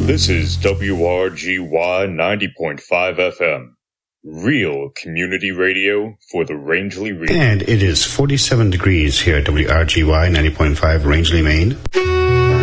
This is WRGY 90.5 FM, real community radio for the Rangeley region. And it is 47 degrees here at WRGY 90.5 Rangeley, Maine.